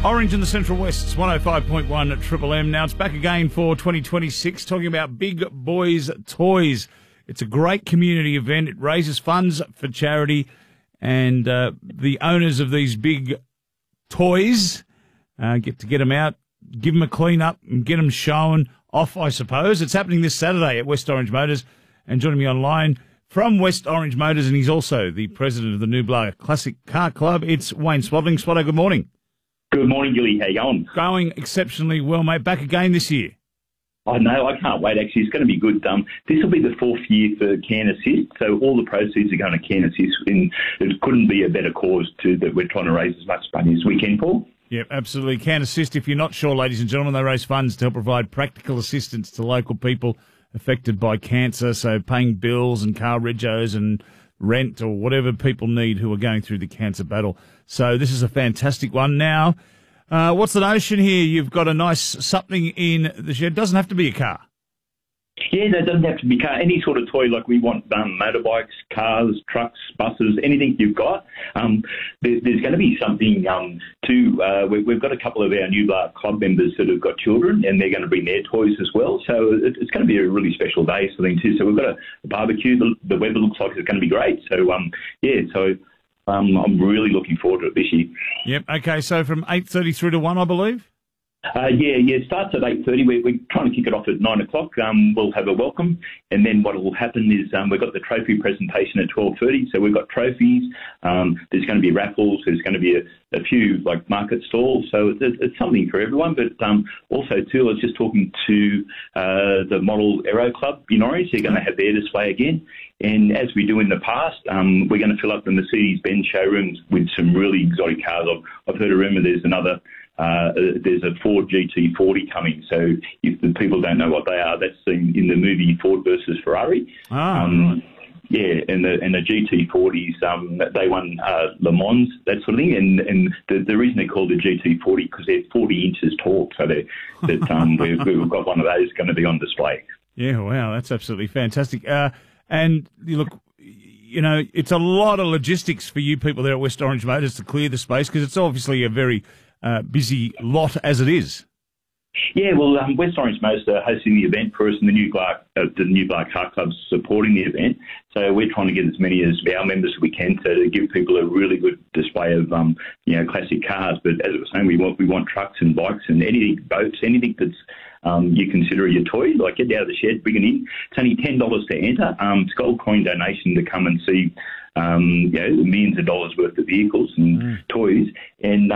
Orange in the Central West, it's 105.1 at Triple M. Now it's back again for 2026, talking about Big Boys Toys. It's a great community event. It raises funds for charity, and the owners of these big toys get them out, give them a clean up, and get them shown off, I suppose. It's happening this Saturday at West Orange Motors, and joining me online from West Orange Motors, and he's also the president of the Nublar Classic Car Club, it's Wayne Swaddling. Swatto, good morning. Good morning, Gilly. How you going? Going exceptionally well, mate. Back again this year. I know. I can't wait, actually. It's going to be good. This will be the fourth year for Can Assist, so all the proceeds are going to Can Assist, and it couldn't be a better cause that we're trying to raise as much money as we can for. Yep, absolutely. Can Assist, if you're not sure, ladies and gentlemen, they raise funds to help provide practical assistance to local people affected by cancer, so paying bills and car regos and rent or whatever people need who are going through the cancer battle. So this is a fantastic one. Now, what's the notion here? You've got a nice something in the shed. Doesn't have to be a car. Yeah, no, it doesn't have to be car. Any sort of toy, like we want motorbikes, cars, trucks, buses, anything you've got. There's going to be something too. We've got a couple of our Nublar club members that have got children, and they're going to bring their toys as well. So it's going to be a really special day for them too. So we've got a barbecue. The weather looks like it's going to be great. So I'm really looking forward to it this year. Yep. Okay. So from 8:30 through to 1, I believe. It starts at 8:30. We're trying to kick it off at 9 o'clock. We'll have a welcome, and then what will happen is we've got the trophy presentation at 12:30. So we've got trophies. There's going to be raffles. There's going to be a few like market stalls. So it's something for everyone. But also too, I was just talking to the Model Aero Club in Orange. They're going to have their display again. And as we do in the past, we're going to fill up the Mercedes-Benz showrooms with some really exotic cars. I've heard a rumour there's a Ford GT40 coming. So if the people don't know what they are, that's in the movie Ford versus Ferrari. Right. Yeah, and the GT40s, they won Le Mans, that sort of thing. And the reason they're called the GT40 because they're 40 inches tall. So we've got one of those going to be on display. Yeah, wow, that's absolutely fantastic. And you look, you know, it's a lot of logistics for you people there at West Orange Motors to clear the space because it's obviously a very busy lot as it is. Yeah, well, West Orange Motors are hosting the event for us, and the Nublar Car Club's supporting the event. So we're trying to get as many as our members as we can to give people a really good display of classic cars. But as I was saying, we want trucks and bikes and anything, boats, anything that's you consider your toy, like get out of the shed, bring it in. It's only $10 to enter. It's gold coin donation to come and see millions of dollars worth of vehicles and toys. And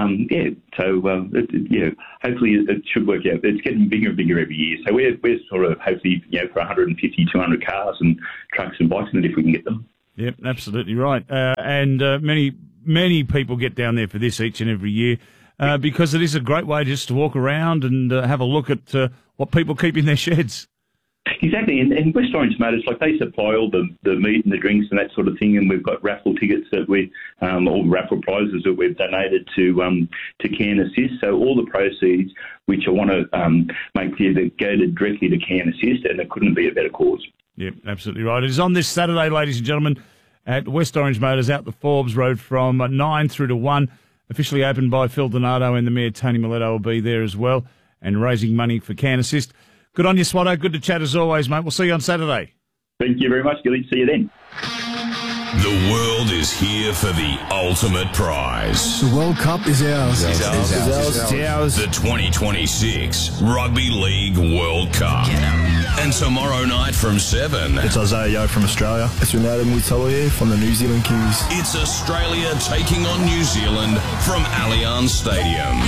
hopefully it should work out. It's getting bigger and bigger every year. So we're sort of hopefully for 150, 200 cars and trucks and bikes, and if we can get them. Yep, absolutely right. And many people get down there for this each and every year. Because it is a great way just to walk around and have a look at what people keep in their sheds. Exactly, and West Orange Motors, like they supply all the meat and the drinks and that sort of thing, and we've got raffle tickets that all raffle prizes that we've donated to Can Assist. So all the proceeds, which I want to make clear, that go directly to Can Assist, and it couldn't be a better cause. Yep, absolutely right. It is on this Saturday, ladies and gentlemen, at West Orange Motors out the Forbes Road from 9 through to 1. Officially opened by Phil Donato, and the Mayor Tony Miletto will be there as well, and raising money for Can Assist. Good on you, Swatto. Good to chat as always, mate. We'll see you on Saturday. Thank you very much, Gilly. See you then. The world is here for the ultimate prize. The World Cup is ours. It's ours. The 2026 Rugby League World Cup. And tomorrow night from 7. It's Isaiah Yeo from Australia. It's Ronaldo Mutoa here from the New Zealand Kings. It's Australia taking on New Zealand from Allianz Stadium.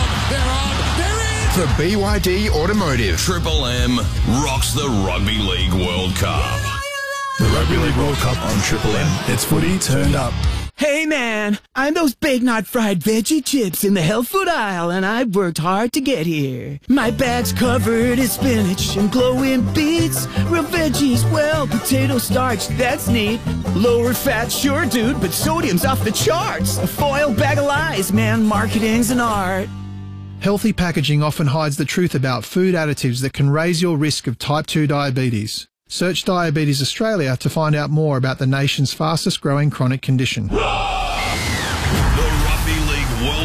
For BYD Automotive, Triple M rocks the Rugby League World Cup. The Rugby League World Cup on Triple M. It's footy turned up. Hey man, I'm those Big Knot fried veggie chips in the health food aisle, and I've worked hard to get here. My bag's covered in spinach and glowing beets, real veggies, well, potato starch, that's neat. Lower fat, sure dude, but sodium's off the charts. A foil bag of lies, man, marketing's an art. Healthy packaging often hides the truth about food additives that can raise your risk of type 2 diabetes. Search Diabetes Australia to find out more about the nation's fastest growing chronic condition. The Rugby League World Cup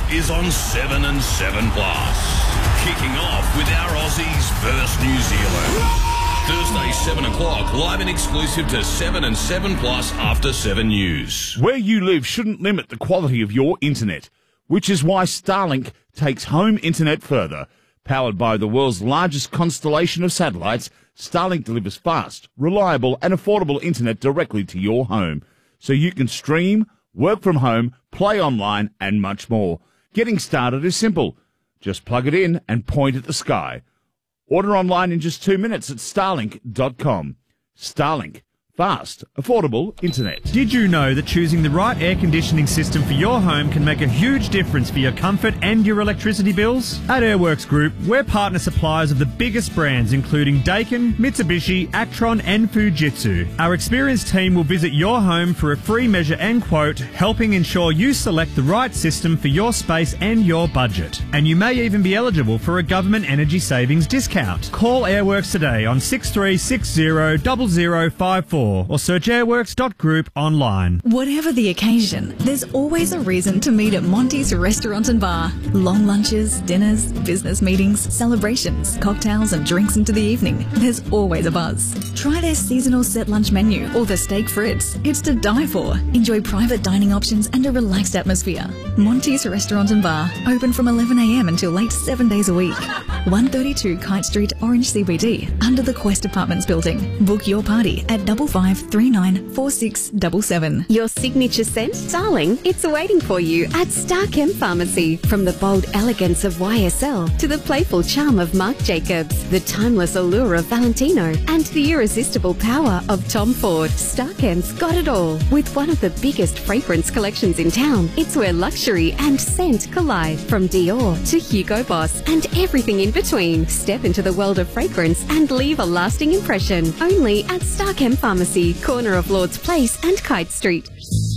is on 7 and 7 Plus. Kicking off with our Aussies versus New Zealand. Thursday, 7 o'clock, live and exclusive to 7 and 7 Plus after 7 News. Where you live shouldn't limit the quality of your internet, which is why Starlink takes home internet further. Powered by the world's largest constellation of satellites, Starlink delivers fast, reliable and affordable internet directly to your home, so you can stream, work from home, play online and much more. Getting started is simple. Just plug it in and point at the sky. Order online in just 2 minutes at starlink.com. Starlink. Fast, affordable internet. Did you know that choosing the right air conditioning system for your home can make a huge difference for your comfort and your electricity bills? At Airworks Group, we're partner suppliers of the biggest brands including Daikin, Mitsubishi, Actron and Fujitsu. Our experienced team will visit your home for a free measure and quote, helping ensure you select the right system for your space and your budget. And you may even be eligible for a government energy savings discount. Call Airworks today on 6360 0054 or search airworks.group online. Whatever the occasion, there's always a reason to meet at Monty's Restaurant and Bar. Long lunches, dinners, business meetings, celebrations, cocktails and drinks into the evening. There's always a buzz. Try their seasonal set lunch menu or the steak frites. It's to die for. Enjoy private dining options and a relaxed atmosphere. Monty's Restaurant and Bar, open from 11 a.m. until late 7 days a week. 132 Kite Street, Orange CBD, under the Quest Apartments building. Book your party at 55394677. Your signature scent, darling, it's waiting for you at Starchem Pharmacy. From the bold elegance of YSL to the playful charm of Marc Jacobs, the timeless allure of Valentino, and the irresistible power of Tom Ford, Starchem's got it all. With one of the biggest fragrance collections in town, it's where luxury and scent collide. From Dior to Hugo Boss and everything in between. Step into the world of fragrance and leave a lasting impression. Only at Starchem Pharmacy, corner of Lord's Place and Kite Street.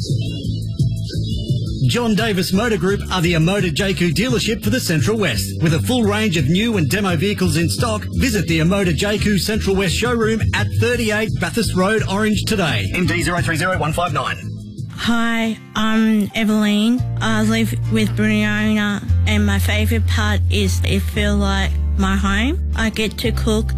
John Davis Motor Group are the Amoda JQ dealership for the Central West. With a full range of new and demo vehicles in stock, visit the Amoda JQ Central West showroom at 38 Bathurst Road, Orange today. MD 030159. Hi, I'm Eveline. I live with Bruniona and my favourite part is it feels like my home. I get to cook